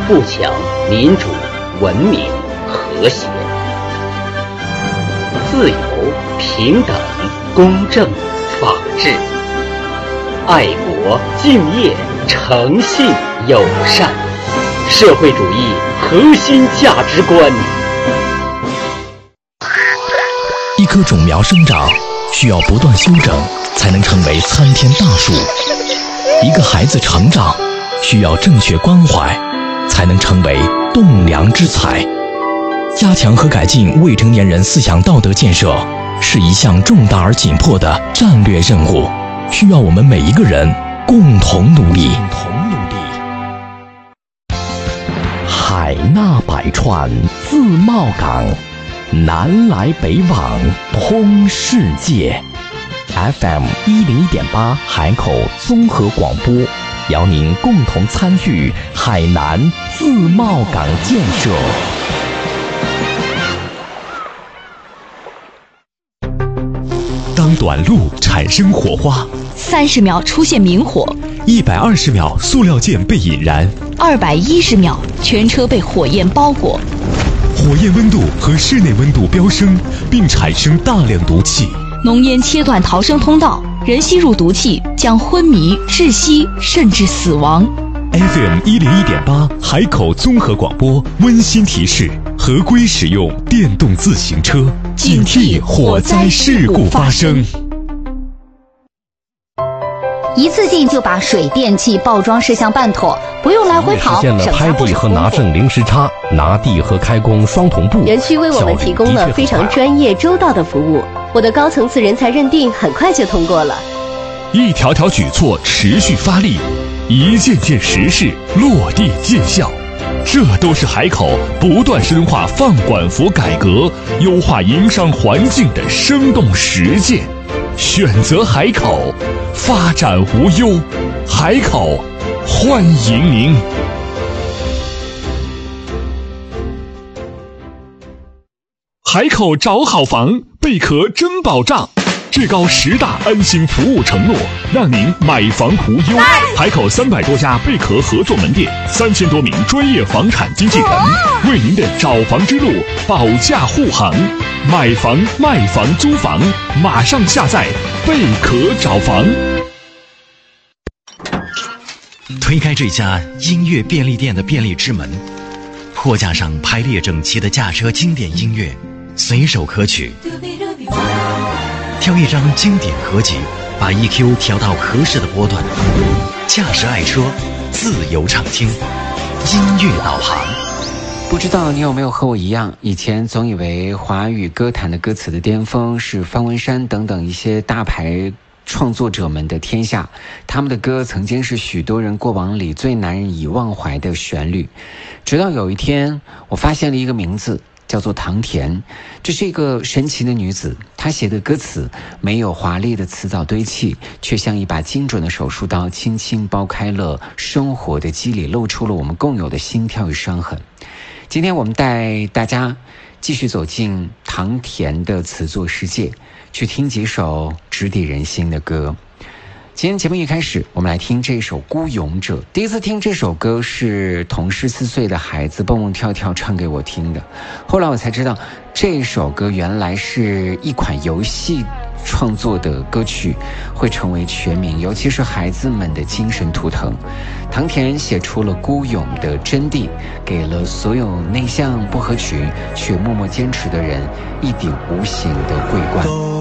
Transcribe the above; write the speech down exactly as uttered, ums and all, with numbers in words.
富强、民主、文明、和谐。自由、平等、公正、法治。爱国、敬业、诚信、友善。社会主义核心价值观。 一棵种苗生长需要不断修整，才能成为参天大树。一个孩子成长需要正确关怀，才能成为栋梁之才。加强和改进未成年人思想道德建设是一项重大而紧迫的战略任务，需要我们每一个人共同努力。海纳百川，自贸港，南来北往，通世界。F M 一零一点八海口综合广播，邀您共同参与海南自贸港建设。当短路产生火花， 三十秒出现明火， 一百二十秒塑料件被引燃， 二百一十秒全车被火焰包裹。 火焰温度和室内温度飙升，并产生大量毒气。 浓烟切断逃生通道，人吸入毒气将昏迷、窒息，甚至死亡。 F M 一零一点八海口综合广播温馨提示：合规使用电动自行车，警惕火灾事故发生。 一次性就把水电气报装事项办妥，不用来回跑， 实现了拍地和拿证零时差，拿地和开工双同步。 园区为我们提供了非常专业周到的服务，我的高层次人才认定很快就通过了。 一条条举措持续发力，一件件实事落地见效，这都是海口不断深化放管服改革、优化营商环境的生动实践。选择海口，发展无忧。海口，欢迎您。海口找好房，贝壳真保障。至高十大安心服务承诺，让您买房无忧。海口三百多家贝壳合作门店，三千多名专业房产经纪人，为您的找房之路保驾护航。买房、卖房、租房，马上下载贝壳找房。 推开这家音乐便利店的便利之门，货架上排列整齐的驾车经典音乐，随手可取。挑一张经典合集，把 E Q 调到合适的波段，驾驶爱车，自由畅听，音乐导航。 不知道你有没有和我一样，以前总以为华语歌坛的歌词的巅峰是方文山等等一些大牌创作者们的天下，他们的歌曾经是许多人过往里最难以忘怀的旋律。直到有一天，我发现了一个名字，叫做唐田。这是一个神奇的女子，她写的歌词没有华丽的词藻堆砌，却像一把精准的手术刀，轻轻剥开了生活的肌理，露出了我们共有的心跳与伤痕。今天我们带大家继续走进唐田的词作世界，去听几首直抵人心的歌。今天节目一开始，我们来听这首《孤勇者》。第一次听这首歌是同十四岁的孩子蹦蹦跳跳唱给我听的，后来我才知道，这首歌原来是一款游戏创作的歌曲，会成为全民，尤其是孩子们的精神图腾。唐田写出了孤勇的真谛，给了所有内向不合群却默默坚持的人一顶无形的桂冠。